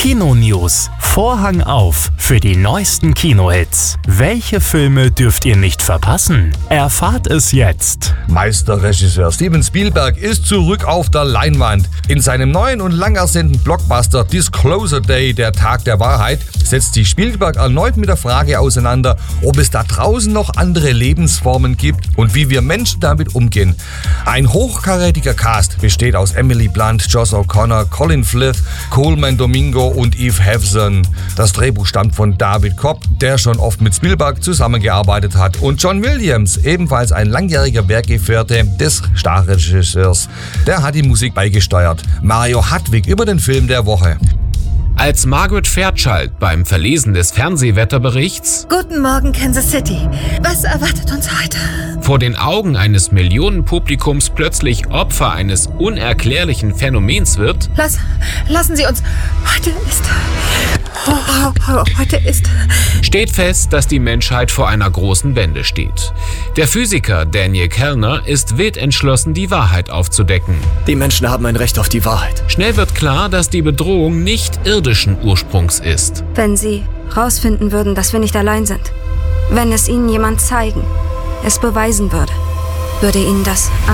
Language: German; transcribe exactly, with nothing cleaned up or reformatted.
Kino-News. Vorhang auf für die neuesten Kinohits. Welche Filme dürft ihr nicht verpassen? Erfahrt es jetzt. Meisterregisseur Steven Spielberg ist zurück auf der Leinwand. In seinem neuen und lang ersehnten Blockbuster Disclosure Day, der Tag der Wahrheit, setzt sich Spielberg erneut mit der Frage auseinander, ob es da draußen noch andere Lebensformen gibt und wie wir Menschen damit umgehen. Ein hochkarätiger Cast besteht aus Emily Blunt, Josh O'Connor, Colin Firth, Coleman Domingo und Eve Hewson. Das Drehbuch stammt von David Kopp, der schon oft mit Spielberg zusammengearbeitet hat, und John Williams, ebenfalls ein langjähriger Werkgefährte des Starregisseurs. Der hat die Musik beigesteuert. Mario Hartwig über den Film der Woche. Als Margaret Fairchild beim Verlesen des Fernsehwetterberichts Guten Morgen, Kansas City. Was erwartet uns heute? vor den Augen eines Millionenpublikums plötzlich Opfer eines unerklärlichen Phänomens wird, Lass, lassen Sie uns. Heute ist. Oh, oh, oh, heute ist. steht fest, dass die Menschheit vor einer großen Wende steht. Der Physiker Daniel Kellner ist wild entschlossen, die Wahrheit aufzudecken. Die Menschen haben ein Recht auf die Wahrheit. Schnell wird klar, dass die Bedrohung nicht irdischen Ursprungs ist. Wenn Sie rausfinden würden, dass wir nicht allein sind, wenn es Ihnen jemand zeigen, es beweisen würde, würde Ihnen das